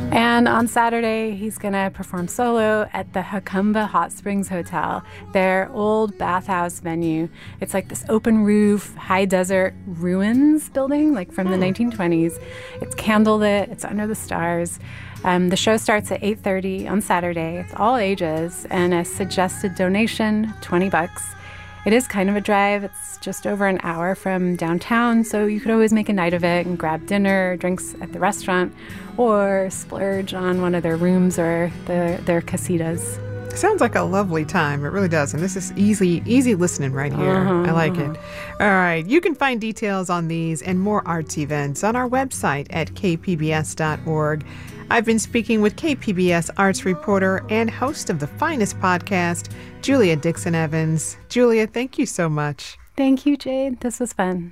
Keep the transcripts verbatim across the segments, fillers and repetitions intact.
And on Saturday, he's going to perform solo at the Jacumba Hot Springs Hotel, their old bathhouse venue. It's like this open roof, high desert ruins building, like from the nineteen twenties. It's candlelit. It's under the stars. Um, the show starts at eight thirty on Saturday. It's all ages, and a suggested donation, twenty bucks. It is kind of a drive. It's just over an hour from downtown, so you could always make a night of it and grab dinner, drinks at the restaurant, or splurge on one of their rooms or the, their casitas. Sounds like a lovely time. It really does. And this is easy, easy listening right here. Uh-huh, I like uh-huh. it. All right. You can find details on these and more arts events on our website at k p b s dot org. I've been speaking with K P B S arts reporter and host of the finest podcast, Julia Dixon Evans. Julia, thank you so much. Thank you, Jade. This was fun.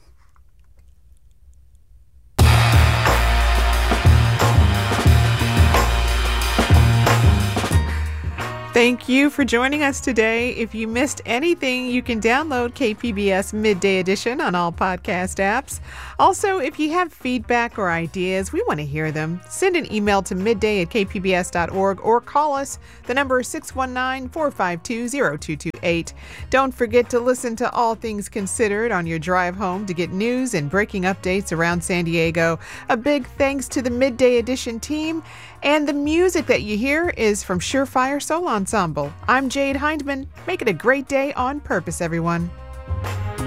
Thank you for joining us today. If you missed anything, you can download K P B S Midday Edition on all podcast apps. Also, if you have feedback or ideas, we want to hear them. Send an email to midday at k p b s dot org or call us. The number is six one nine, four five two, zero two two eight. Don't forget to listen to All Things Considered on your drive home to get news and breaking updates around San Diego. A big thanks to the Midday Edition team. And the music that you hear is from Surefire Soul Ensemble. I'm Jade Hindman. Make it a great day on purpose, everyone.